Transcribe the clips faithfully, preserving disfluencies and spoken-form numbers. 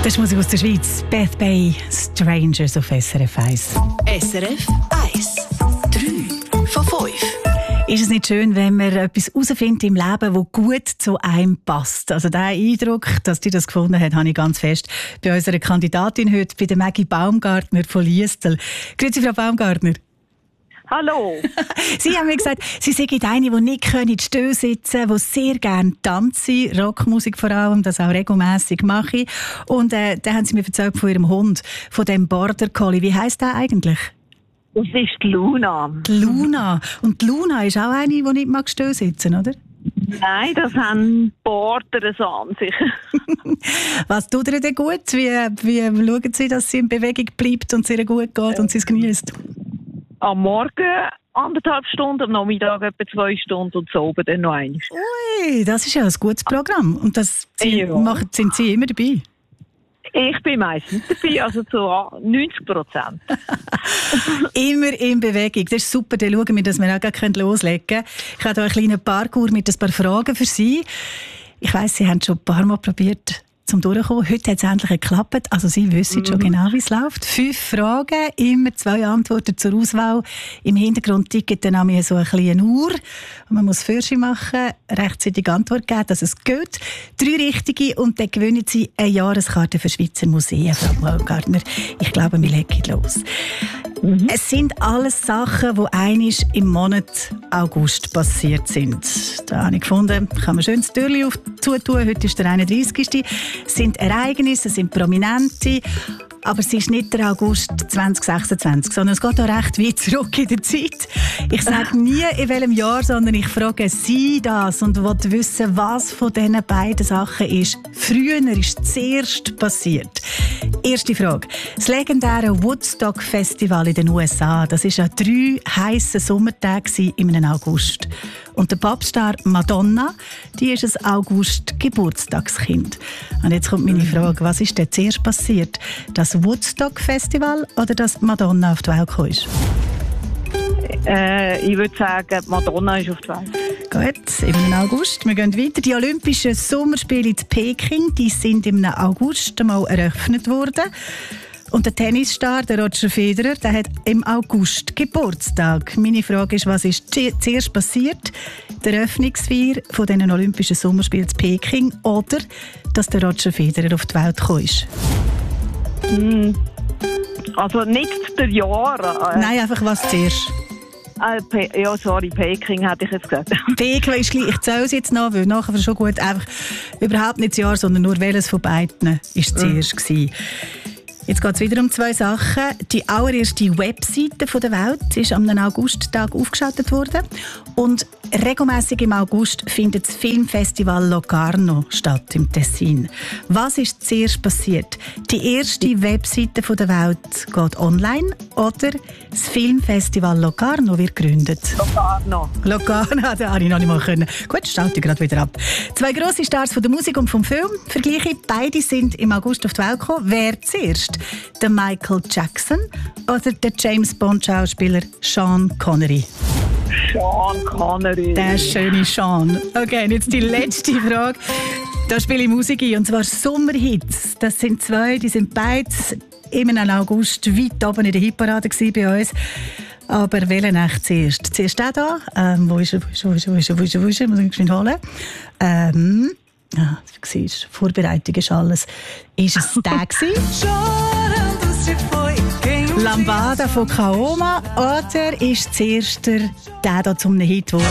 Das ist Musik aus der Schweiz. Beth Bay, Strangers auf S R F eins. S R F eins. drei von fünf. Ist es nicht schön, wenn man etwas herausfindet im Leben, das gut zu einem passt? Also der Eindruck, dass die das gefunden hat, habe ich ganz fest bei unserer Kandidatin heute, bei der Maggie Baumgartner von Liestel. Grüezi, Frau Baumgartner. Hallo. Sie haben mir gesagt, Sie sind eine, die nicht in die Stühle sitzen können, die sehr gerne tanzen, Rockmusik vor allem, das auch regelmässig mache. Und äh, dann haben Sie mir erzählt von Ihrem Hund, von dem Border Collie. Wie heisst der eigentlich? Das ist die Luna. Die Luna. Und die Luna ist auch eine, die nicht mal still sitzen, oder? Nein, das haben Border so an sich. Was tut ihr denn gut? Wie, wie schauen Sie, dass sie in Bewegung bleibt und es ihr gut geht und sie es genießt? Am Morgen anderthalb Stunden, am Nachmittag etwa zwei Stunden und so oben dann noch eins. Ui, das ist ja ein gutes Programm. Und das sie, Ja. machen, sind Sie immer dabei? Ich bin meistens dabei, also zu neunzig Prozent. Immer in Bewegung. Das ist super. Dann schauen wir, dass wir auch gleich loslegen können. Ich habe hier einen kleinen Parkour mit ein paar Fragen für Sie. Ich weiss, Sie haben schon ein paar Mal probiert, zum Durchkommen. Heute hat es endlich geklappt. Also Sie wissen schon genau, wie es läuft. Fünf Fragen, immer zwei Antworten zur Auswahl. Im Hintergrund tickt dann auch so eine kleine Uhr. Und man muss Fürsche machen, rechtzeitig Antwort geben, dass es geht. Drei richtige und dann gewinnen Sie eine Jahreskarte für Schweizer Museen, Frau Baumgartner. Ich glaube, wir legen los. Mhm. Es sind alles Sachen, die einmal im Monat August passiert sind. Da habe ich gefunden, kann man schön das Türchen auf zutun. Heute ist der einunddreißigste Es sind Ereignisse, es sind Prominente. Aber es ist nicht der August zwanzig sechsundzwanzig, sondern es geht auch recht weit zurück in der Zeit. Ich sage nie, in welchem Jahr, sondern ich frage Sie das und will wissen, was von diesen beiden Sachen ist. Früher ist zuerst passiert. Erste Frage. Das legendäre Woodstock Festival in den U S A, das war an drei heissen Sommertagen im August. Und der Popstar Madonna, die ist ein August-Geburtstagskind. Und jetzt kommt meine Frage, was ist denn zuerst passiert? Das Woodstock-Festival oder dass Madonna auf die Welt gekommen ist? Äh, ich würde sagen, Madonna ist auf die Welt. Gut, im August. Wir gehen weiter. Die Olympischen Sommerspiele in Peking, die sind im August mal eröffnet worden. Und der Tennisstar, der Roger Federer, der hat im August Geburtstag. Meine Frage ist, was ist zuerst passiert? Der Eröffnungsfeier von den Olympischen Sommerspielen in Peking oder dass der Roger Federer auf die Welt gekommen ist? Hm. Also nicht der Jahr. Äh, Nein, einfach was zuerst. Äh, Pe- ja, sorry, Peking hätte ich jetzt gesagt. Peking ist gleich. Ich zähle es jetzt noch, weil nachher schon gut. Einfach überhaupt nicht das Jahr, sondern nur welches von beiden war zuerst gewesen. Jetzt geht es wieder um zwei Sachen. Die allererste Webseite der Welt ist am Augusttag aufgeschaltet worden. Und regelmässig im August findet das Filmfestival Locarno statt im Tessin. Was ist zuerst passiert? Die erste Webseite der Welt geht online oder das Filmfestival Locarno wird gegründet? Locarno. Locarno, da habe ich noch nicht mal können. Gut, schalte ich gerade wieder ab. Zwei grosse Stars von der Musik und vom Film. Vergleiche, beide sind im August auf die Welt gekommen. Wer zuerst? Der Michael Jackson oder der James Bond-Schauspieler Sean Connery? Sean Connery. Der schöne Sean. Okay, und jetzt die letzte Frage. Da spiele ich Musik ein, und zwar Sommerhits. Das sind zwei, die sind beide im August weit oben in der Hitparade bei uns. Aber welchen echt zuerst? Zuerst der da. Ähm, wo ist er? Wo ist er? Wo ist er? Wo ist er? Wo ist er? Wo ist er? Muss ich schnell holen. Ähm, ja, siehst, Vorbereitung ist alles. Ist es der gewesen? Lambada von Kaoma oder ist zuerst der da zum Hit geworden?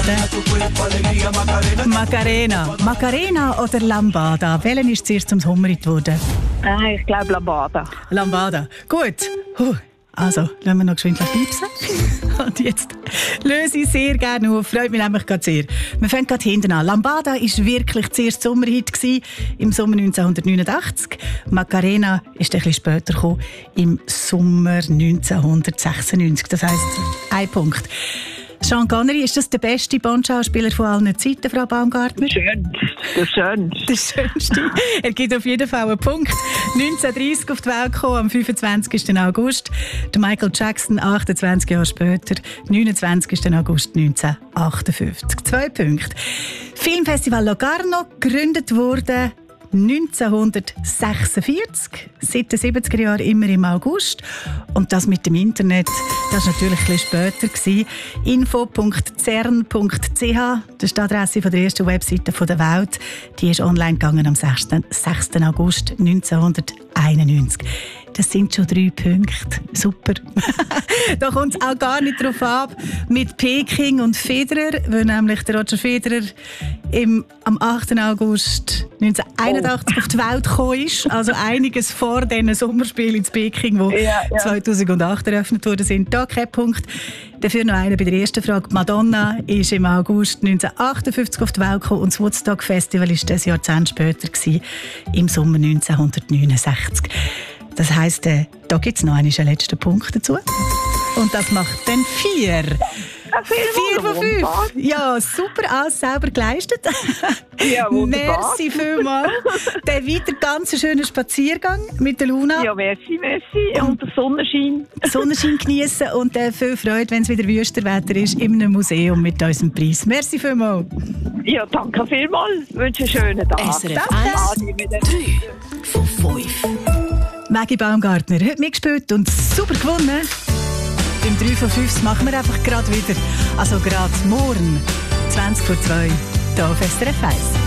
Macarena. Macarena oder Lambada? Welchen ist zuerst zum Sommerhit geworden? Äh, ich glaube Lambada. Lambada. Gut. Huh. Also, lassen wir noch geschwind piepsen. Und jetzt löse ich sehr gerne auf. Freut mich nämlich gerade sehr. Wir fangen gerade hinten an. Lambada war wirklich zuerst Sommerhit gewesen, im Sommer neunzehnhundertneunundachtzig. Macarena ist ein bisschen später gekommen, im Sommer neunzehnhundertsechsundneunzig. Das heisst, ein Punkt. Sean Connery, ist das der beste Bond-Schauspieler von allen Zeiten, Frau Baumgartner? Schön. Der Schönste. Der Schönste. Er gibt auf jeden Fall einen Punkt. neunzehnhundertdreissig auf die Welt gekommen, am fünfundzwanzigsten August. Der Michael Jackson, achtundzwanzig Jahre später, neunundzwanzigsten August neunzehnhundertachtundfünfzig. Zwei Punkte. Filmfestival Locarno, gegründet wurde neunzehnhundertsechsundvierzig. Seit den siebziger Jahren immer im August. Und das mit dem Internet, das war natürlich ein bisschen später gewesen. info punkt cern punkt c h, das ist die Adresse von der ersten Webseite der Welt. Die ist online gegangen am sechsten August neunzehnhunderteinundneunzig. Das sind schon drei Punkte. Super. Da kommt es auch gar nicht drauf ab mit Peking und Federer, weil nämlich der Roger Federer im, am achten August neunzehnhunderteinundachtzig oh. auf die Welt gekommen ist. Also einiges vor diesen Sommerspielen in Peking, die ja, ja. zweitausendacht eröffnet worden sind. Da kein Punkt. Dafür noch einer bei der ersten Frage. Madonna ist im August neunzehnhundertachtundfünfzig auf die Welt gekommen und das Woodstock Festival war das Jahrzehnt später gewesen, im Sommer neunzehnhundertneunundsechzig. Das heisst, äh, da gibt es noch einen letzten Punkt dazu. Und das macht dann vier. Ja, vier von fünf. Ja, super, alles selber geleistet. Ja, wunderbar. Merci vielmals. Dann weiter ganz schönen Spaziergang mit der Luna. Ja, merci, merci. Und der Sonnenschein. Sonnenschein genießen und äh, viel Freude, wenn es wieder Wüstenwetter ist, in einem Museum mit unserem Preis. Merci vielmals. Ja, danke vielmals. Ich wünsche einen schönen Tag. S R F eins, drei von fünf. Maggie Baumgartner, heute mitgespielt und super gewonnen. Beim drei von fünf machen wir einfach gerade wieder. Also gerade morgen, zwanzig vor zwei, hier auf S R F eins.